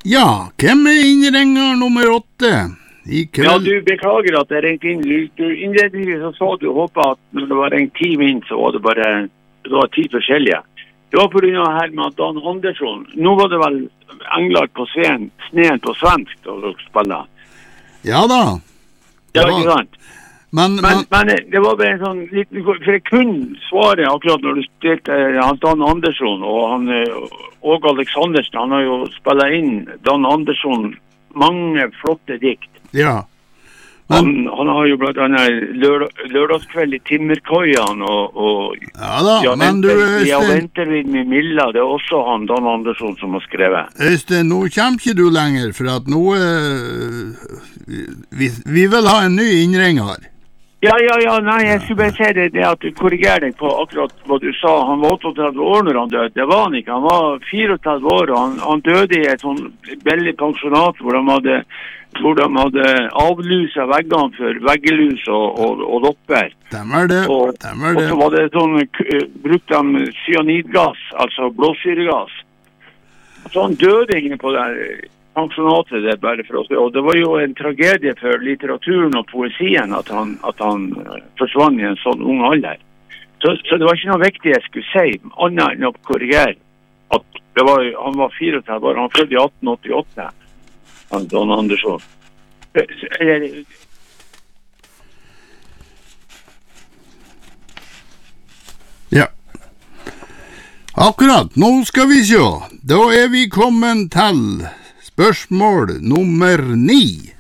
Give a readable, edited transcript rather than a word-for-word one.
Ja, hvem innringer nummer 8 i kveld? Ja, du beklager at jeg ringte inn. Du innledningsvis så sa du håpet at når det var en 10 inn, så var det bare 10 forskjellige. Det var på grunn av her med Dan Andersson. Nå var det vel Englar på sneen på svensk da dere spiller. Ja da. Ja, ikke sant? Men det var bare en sånn liten... For jeg kunne svare akkurat når du stilte Dan Andersson og Aleksandersen. Han har jo spillet inn Dan Andersson mange flotte dikt. Ja. Han har jo blant annet lørdagskveld i Timmerkoian og ja da, men du Øystein... Ja, venter vi med Milla. Det er også han, Dan Andersson, som har skrevet. Øystein, nå kommer ikke du lenger, for at nå... vi vil ha en ny innringer. Ja, nei, jeg skulle bare si det at du korrigerer deg på akkurat hva du sa. Han var 38 år når han døde. Det var han ikke. Han var 34 år, og han døde i et sånn veldig pensjonat hvor de hadde avluset veggene for veggelus og lopper. Stemmer det. Og så var det sånn, brukte de cyanidgass, altså blåsyregass. Så han døde inne på det pensjonatet det bare for oss. Og det var jo en tragedie for litteraturen og poesien at han forsvant i en sånn ung alder. Så det var ikke noe viktig jeg skulle si, annet enn å korrigere at han var 34 år, han fødte i 1888, han Dan Andersson. Ja. Akkurat, nå skal vi se. Da vi kommet til spørsmål nummer 9.